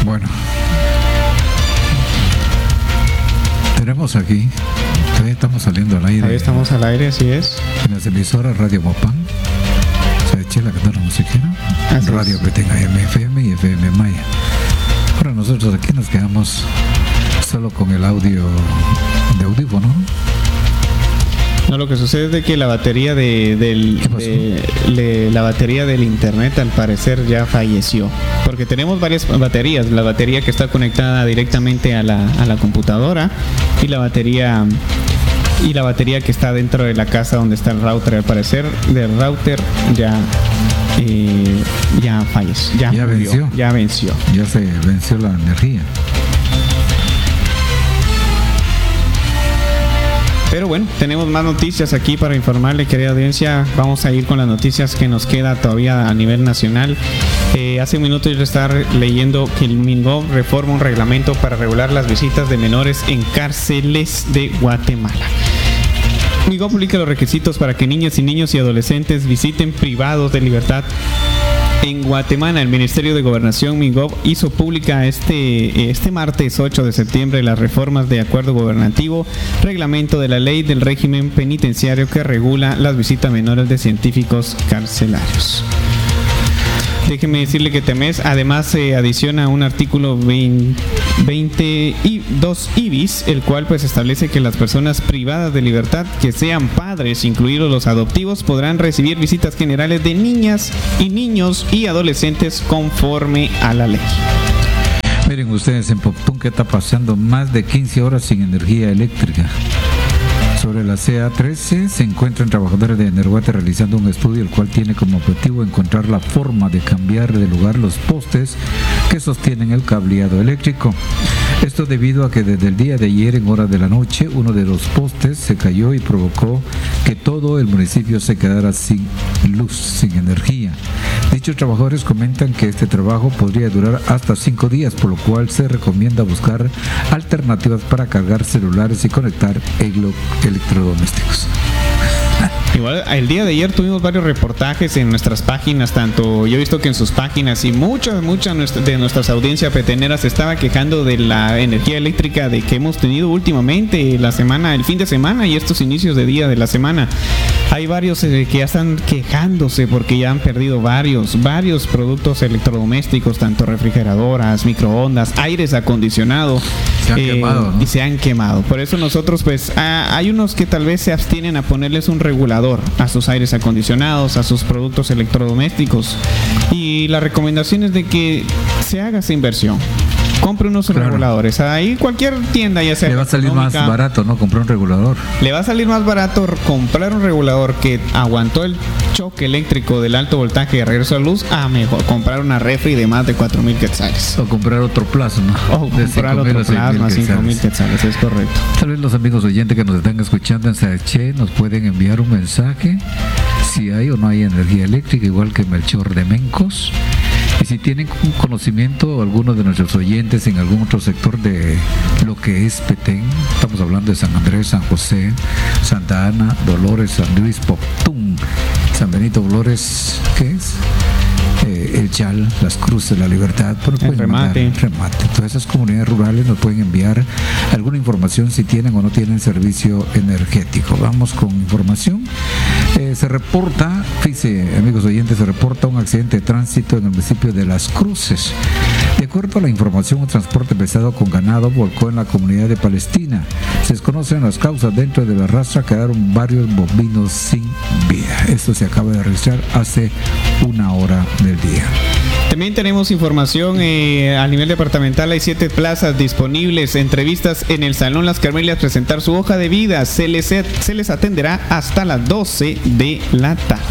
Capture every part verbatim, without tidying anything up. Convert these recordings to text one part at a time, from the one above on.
Bueno, tenemos aquí, todavía estamos saliendo al aire. Ahí estamos al aire, así es. En las emisoras Radio Mopán, Chela Catana Musiquera, Radio Petén A M F M y F M Maya. Ahora nosotros aquí nos quedamos solo con el audio de audífono. No, lo que sucede es de que la batería de, del de, de, la batería del internet al parecer ya falleció, porque tenemos varias baterías, la batería que está conectada directamente a la, a la computadora y la batería y la batería que está dentro de la casa donde está el router. Al parecer del router ya eh, ya falleció, ya, ya murió, venció, ya venció, ya se venció la energía. Pero bueno, tenemos más noticias aquí para informarle, querida audiencia. Vamos a ir con las noticias que nos queda todavía a nivel nacional. Eh, hace un minuto yo estaba leyendo que el MINGOV reforma un reglamento para regular las visitas de menores en cárceles de Guatemala. MINGOV publica los requisitos para que niñas y niños y adolescentes visiten privados de libertad en Guatemala. El Ministerio de Gobernación, MINGOV, hizo pública este, este martes ocho de septiembre las reformas de acuerdo gubernativo, reglamento de la ley del régimen penitenciario que regula las visitas menores de científicos carcelarios. Déjeme decirle que Temés además se adiciona un artículo veinte y dos I B I S, el cual pues establece que las personas privadas de libertad que sean padres, incluidos los adoptivos, podrán recibir visitas generales de niñas y niños y adolescentes conforme a la ley. Miren ustedes, en Poptún que está pasando más de quince horas sin energía eléctrica. Sobre la C A trece se encuentran trabajadores de Energuate realizando un estudio el cual tiene como objetivo encontrar la forma de cambiar de lugar los postes que sostienen el cableado eléctrico. Esto debido a que desde el día de ayer en horas de la noche uno de los postes se cayó y provocó que todo el municipio se quedara sin luz, sin energía. Dichos trabajadores comentan que este trabajo podría durar hasta cinco días, por lo cual se recomienda buscar alternativas para cargar celulares y conectar electrodomésticos. Igual el día de ayer tuvimos varios reportajes en nuestras páginas, tanto yo he visto que en sus páginas, y muchas, muchas de nuestras audiencias peteneras se estaba quejando de la energía eléctrica de que hemos tenido últimamente la semana, el fin de semana y estos inicios de día de la semana. Hay varios eh, que ya están quejándose porque ya han perdido varios, varios productos electrodomésticos, tanto refrigeradoras, microondas, aires acondicionados. Se han eh, quemado, ¿no? Y se han quemado. Por eso nosotros, pues, ah, hay unos que tal vez se abstienen a ponerles un regulador a sus aires acondicionados, a sus productos electrodomésticos. Y la recomendación es de que se haga esa inversión. Compre unos claro. reguladores. Ahí cualquier tienda, ya sea. Le va a salir más barato, ¿no? Comprar un regulador. Le va a salir más barato comprar un regulador que aguantó el choque eléctrico del alto voltaje de regreso a luz, a mejor comprar una refri de más de cuatro mil quetzales. O comprar otro plasma. O comprar otro plasma, cinco mil quetzales, es correcto. Tal vez los amigos oyentes que nos están escuchando en Saeche nos pueden enviar un mensaje si hay o no hay energía eléctrica, igual que Melchor de Mencos. Y si tienen un conocimiento, algunos de nuestros oyentes en algún otro sector de lo que es Petén, estamos hablando de San Andrés, San José, Santa Ana, Dolores, San Luis, Poptún, San Benito, Dolores, ¿qué es? Eh, el Chal, Las Cruces, La Libertad, pues el remate. Mandar, remate. Todas esas comunidades rurales nos pueden enviar alguna información si tienen o no tienen servicio energético. Vamos con información. Eh, se reporta, fíjense amigos oyentes, se reporta un accidente de tránsito en el municipio de Las Cruces. De acuerdo a la información, un transporte pesado con ganado volcó en la comunidad de Palestina. Se desconocen las causas. Dentro de la rastra quedaron varios bovinos sin vida. Esto se acaba de registrar hace una hora del día. También tenemos información eh, a nivel departamental. Hay siete plazas disponibles. Entrevistas en el Salón Las Carmelias, presentar su hoja de vida. Se les, se les atenderá hasta las doce de la tarde.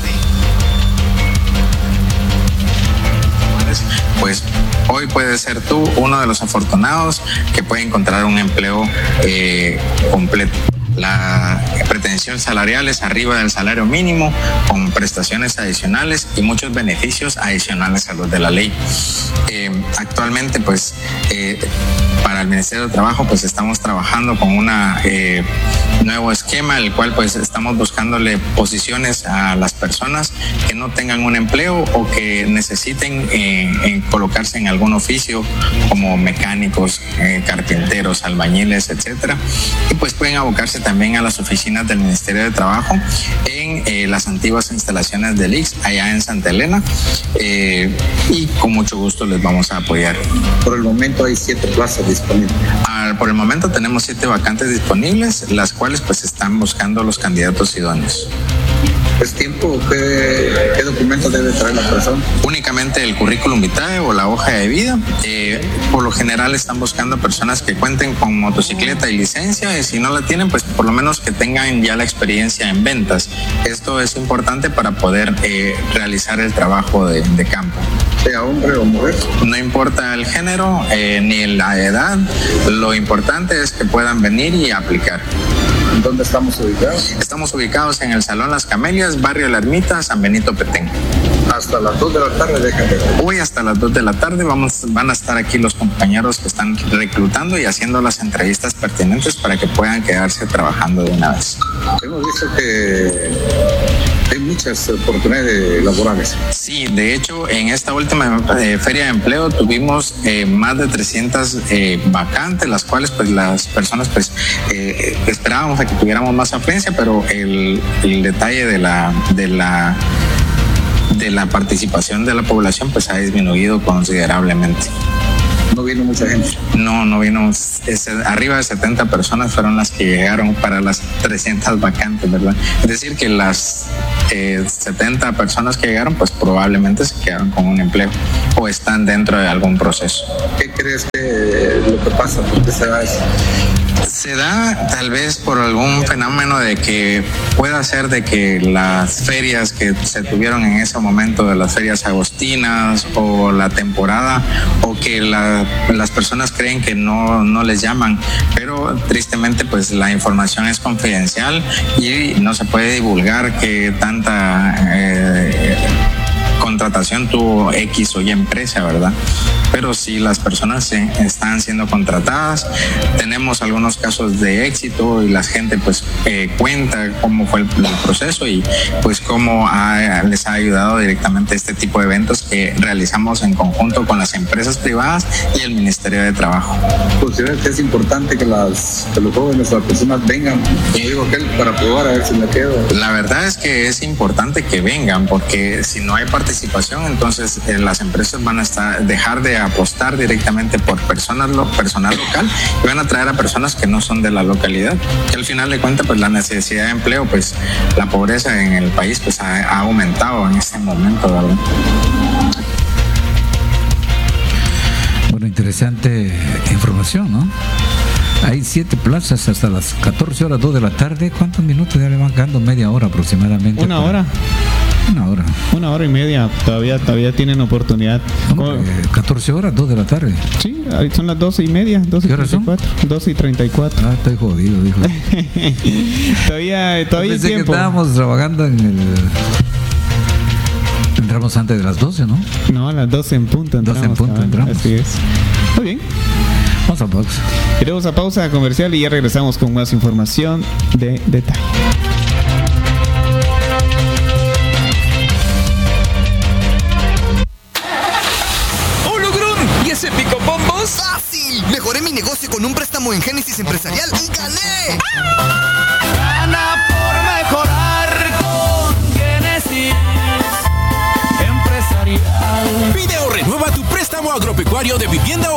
Pues hoy puedes ser tú uno de los afortunados que puede encontrar un empleo eh, completo. La pretensión salarial es arriba del salario mínimo, con prestaciones adicionales y muchos beneficios adicionales a los de la ley. Eh, actualmente, pues, eh, para el Ministerio de Trabajo, pues estamos trabajando con un eh, nuevo esquema, el cual pues estamos buscándole posiciones a las personas que no tengan un empleo o que necesiten eh, eh, colocarse en algún oficio como mecánicos, eh, carpinteros, albañiles, etcétera. Y pues pueden abocarse también a las oficinas del Ministerio de Trabajo en eh, las antiguas instalaciones del I X allá en Santa Elena, eh, y con mucho gusto les vamos a apoyar. Por el momento hay siete plazas disponibles. Ah, por el momento tenemos siete vacantes disponibles, las cuales pues están buscando los candidatos idóneos. ¿Es tiempo? ¿Qué, qué documentos debe traer la persona? Únicamente el currículum vitae o la hoja de vida. Eh, por lo general están buscando personas que cuenten con motocicleta y licencia, y si no la tienen, pues por lo menos que tengan ya la experiencia en ventas. Esto es importante para poder eh, realizar el trabajo de, de campo. Sea hombre o mujer. No importa el género eh, ni la edad, lo importante es que puedan venir y aplicar. ¿Dónde estamos ubicados? Estamos ubicados en el Salón Las Camelias, Barrio La Ermita, San Benito Petén. Hasta las dos de la tarde, déjame ver. Hoy hasta las dos de la tarde vamos, van a estar aquí los compañeros que están reclutando y haciendo las entrevistas pertinentes para que puedan quedarse trabajando de una vez. Hemos visto que hay muchas oportunidades laborales. Sí, de hecho, en esta última eh, feria de empleo tuvimos eh, más de trescientas eh, vacantes, las cuales pues las personas pues eh, esperábamos a que tuviéramos más afluencia, pero el, el detalle de la de la de la participación de la población pues ha disminuido considerablemente. No vino mucha gente. No, no vino. Es, arriba de setenta personas fueron las que llegaron para las trescientas vacantes, ¿verdad? Es decir, que las eh, setenta personas que llegaron, pues probablemente se quedaron con un empleo o están dentro de algún proceso. ¿Qué crees que lo que pasa? ¿Por qué se da eso? Se da tal vez por algún fenómeno de que pueda ser de que las ferias que se tuvieron en ese momento, de las ferias agostinas o la temporada, o que la, las personas creen que no, no les llaman, pero tristemente pues la información es confidencial y no se puede divulgar que tanta eh, contratación tuvo X o Y empresa, ¿verdad? Pero sí, las personas eh, están siendo contratadas. Tenemos algunos casos de éxito y la gente pues eh, cuenta cómo fue el, el proceso y pues cómo ha, les ha ayudado directamente este tipo de eventos que realizamos en conjunto con las empresas privadas y el Ministerio de Trabajo. ¿Consideras que es importante que, las, que los jóvenes, las personas vengan, como digo aquel, para probar a ver si me quedo? La verdad es que es importante que vengan, porque si no hay participación, entonces eh, las empresas van a estar, dejar de apostar directamente por personas lo, personal local y van a traer a personas que no son de la localidad, que al final de cuentas pues la necesidad de empleo, pues la pobreza en el país pues ha, ha aumentado en este momento, ¿verdad? Bueno, interesante información, ¿no? Hay siete plazas hasta las catorce horas, dos de la tarde. ¿Cuántos minutos ya le van quedando? Media hora aproximadamente. Una hora. Una hora. Una hora y media. Todavía todavía tienen oportunidad. Hombre, catorce horas, dos de la tarde. Sí, son las doce y media. doce y ¿Qué horas son? doce y treinta y cuatro. Ah, estoy jodido, dijo. todavía todavía hay Pensé tiempo. que estábamos trabajando en el... Entramos antes de las doce, ¿no? No, a las doce en punto entramos. doce en punto cabal. entramos. Así es. Muy bien. Vamos a pausa. Iremos a pausa comercial y ya regresamos con más información de detalle. ¡Fácil! Mejoré mi negocio con un préstamo en Génesis Empresarial y gané. Gana por mejorar con Génesis Empresarial. Pide o renueva tu préstamo agropecuario de vivienda o